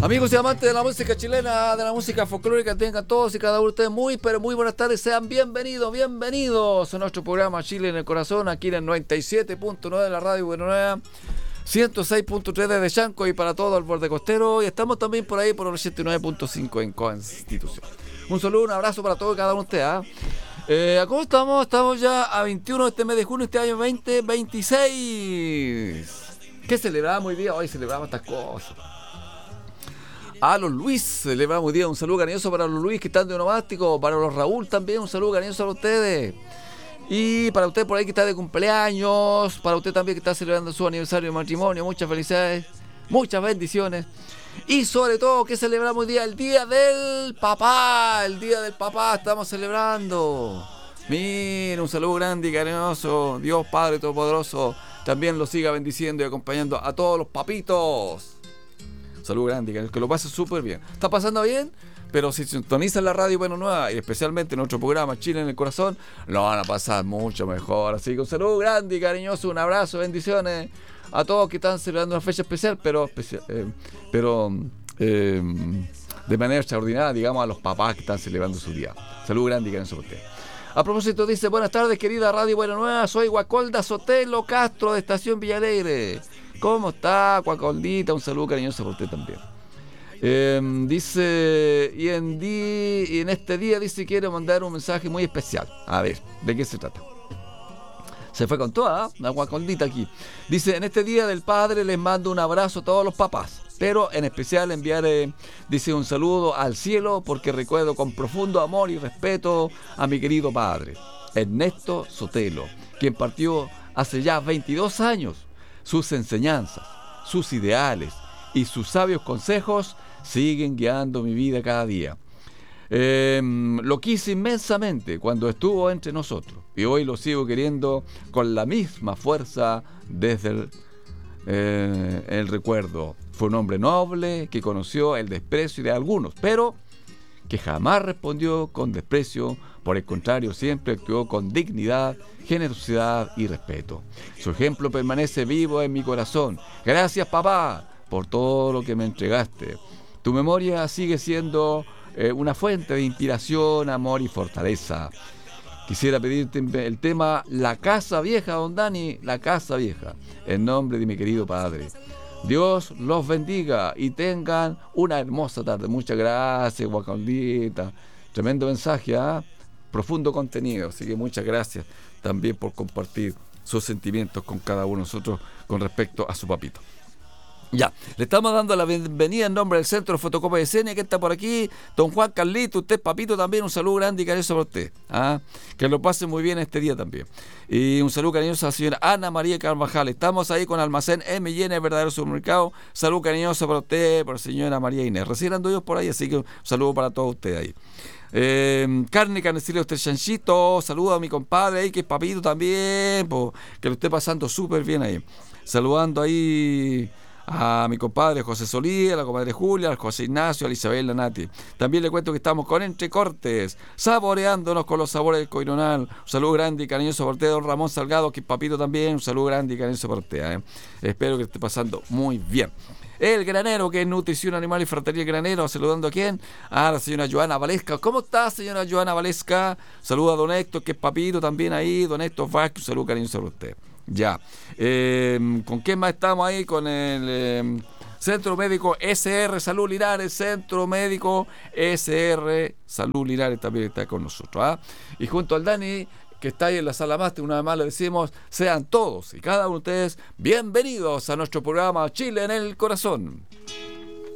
Amigos y amantes de la música chilena, de la música folclórica, tengan todos y cada uno de ustedes muy, pero muy buenas tardes. Sean bienvenidos a nuestro programa Chile en el Corazón, aquí en el 97.9 de la Radio Buenanueva, 106.3 desde Chanco y para todo el borde costero. Y estamos también por ahí por el 89.5 en Constitución. Un saludo, un abrazo para todos y cada uno de ustedes. ¿Cómo estamos? Estamos ya a 21 de este mes de junio, este año 2026. ¿Qué celebramos hoy día? Hoy celebramos estas cosas. A los Luis, celebramos hoy día. Un saludo cariñoso para los Luis que están de onomástico. Para los Raúl también, un saludo cariñoso para ustedes. Y para usted por ahí que está de cumpleaños. Para usted también que está celebrando su aniversario de matrimonio. Muchas felicidades, muchas bendiciones. Y sobre todo, ¿qué celebramos hoy día? El Día del Papá. El Día del Papá estamos celebrando. Mira, un saludo grande y cariñoso. Dios Padre Todopoderoso también lo siga bendiciendo y acompañando a todos los papitos. Salud grande, que lo pase súper bien. ¿Está pasando bien? Pero si sintonizan la Radio Buenanueva y especialmente nuestro programa Chile en el Corazón, lo van a pasar mucho mejor. Así que un saludo grande y cariñoso, un abrazo, bendiciones a todos que están celebrando una fecha especial, pero de manera extraordinaria, digamos, a los papás que están celebrando su día. Salud grande y cariñoso para ustedes. A propósito, dice: buenas tardes, querida Radio Buenanueva, soy Guacolda Sotelo Castro de Estación Villalegre. ¿Cómo está, Guacoldita? Un saludo cariñoso para usted también. Dice, y en este día dice quiere mandar un mensaje muy especial. A ver, ¿de qué se trata? Se fue con toda, la Guacoldita aquí. Dice, en este Día del Padre les mando un abrazo a todos los papás, pero en especial enviaré, dice, un saludo al cielo porque recuerdo con profundo amor y respeto a mi querido padre, Ernesto Sotelo, quien partió hace ya 22 años. Sus enseñanzas, sus ideales y sus sabios consejos siguen guiando mi vida cada día. Lo quise inmensamente cuando estuvo entre nosotros y hoy lo sigo queriendo con la misma fuerza desde el recuerdo. Fue un hombre noble que conoció el desprecio de algunos, pero que jamás respondió con desprecio. Por el contrario, siempre actuó con dignidad, generosidad y respeto. Su ejemplo permanece vivo en mi corazón. Gracias, papá, por todo lo que me entregaste. Tu memoria sigue siendo una fuente de inspiración, amor y fortaleza. Quisiera pedirte el tema La Casa Vieja, don Dani, La Casa Vieja, en nombre de mi querido padre. Dios los bendiga y tengan una hermosa tarde. Muchas gracias, Guacaldita. Tremendo mensaje, ¿ah? Profundo contenido. Así que muchas gracias también por compartir sus sentimientos con cada uno de nosotros con respecto a su papito. Ya, le estamos dando la bienvenida en nombre del Centro de Fotocopia de Escena, que está por aquí, don Juan Carlito, usted papito también, un saludo grande y cariñoso para usted, ¿ah? Que lo pase muy bien este día también. Y un saludo cariñoso a la señora Ana María Carvajal, estamos ahí con Almacén M&N, el verdadero supermercado, saludo cariñoso para usted, para la señora María Inés, recién ando yo por ahí, así que un saludo para todos ustedes ahí. Carnecillo usted chanchito, saludo a mi compadre ahí, que es papito también, que lo esté pasando súper bien ahí, saludando ahí a mi compadre José Solí, a la comadre Julia, al José Ignacio, a la Isabel, la Nati. También le cuento que estamos con Entrecortes, saboreándonos con los sabores del Coironal. Un saludo grande y cariñoso para usted, don Ramón Salgado, que es papito también. Un saludo grande y cariñoso para usted, Espero que esté pasando muy bien. El Granero, que es Nutrición Animal y Fratería Granero, saludando a quién, a la señora Joana Valesca. ¿Cómo está, señora Joana Valesca? Saluda a don Héctor, que es papito también ahí, don Héctor Vázquez, un saludo cariñoso para usted. Ya, ¿con quién más estamos ahí? Con el Centro Médico SR Salud Linares, Centro Médico SR Salud Linares también está con nosotros, ¿ah? Y junto al Dani, que está ahí en la sala máster, una vez más le decimos, sean todos y cada uno de ustedes bienvenidos a nuestro programa Chile en el Corazón.